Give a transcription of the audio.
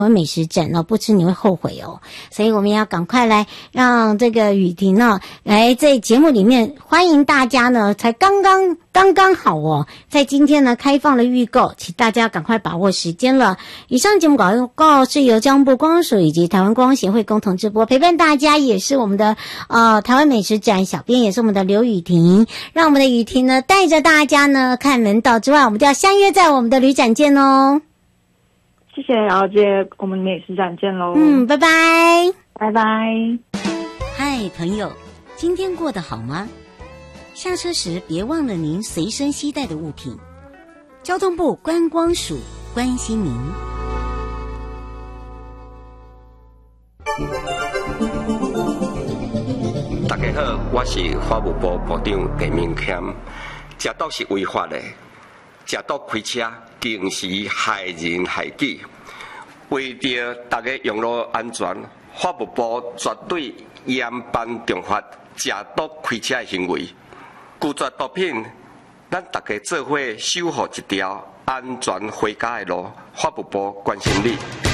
美食展哦，不吃你会后悔哦，所以我们要赶快来让这个雨婷呢，来在节目里面欢迎大家呢，才刚刚好哦，在今天呢开放了预购，请大家赶快把握时间了。以上节目广告是由交通部观光署以及台湾观光协会共同直播，陪伴大家也是我们的台湾美食展小编，也是我们的刘雨婷，让我们的雨婷呢带着大家呢看门道之外，我们就要相约在我们的旅展见哦。 谢谢姚姐，我们美食展见喽。 拜拜， 拜拜。 嗨，朋友，今天过得好吗？下车时别忘了您随身携带的物品。交通部观光署关心您。 大家好，我是法务部部长陈明谦。食毒是违法的，食毒开车更是害人害己。为着大家用路安全，法务部绝对严办重罚食毒开车的行为。拒绝毒品，咱大家做伙守护一条安全回家的路。法务部关心你。